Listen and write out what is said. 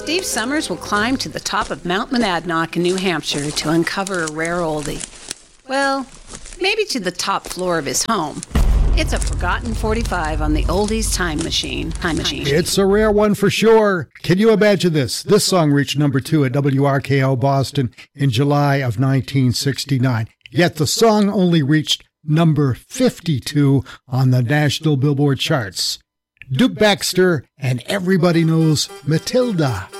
Steve Summers will climb to the top of Mount Monadnock in New Hampshire to uncover a rare oldie. Well, maybe to the top floor of his home. It's a forgotten 45 on the Oldies Time Machine. It's a rare one for sure. Can you imagine this? This song reached number 2 at WRKL Boston in July of 1969. Yet the song only reached number 52 on the National Billboard charts. Duke Baxter and Everybody Knows Matilda.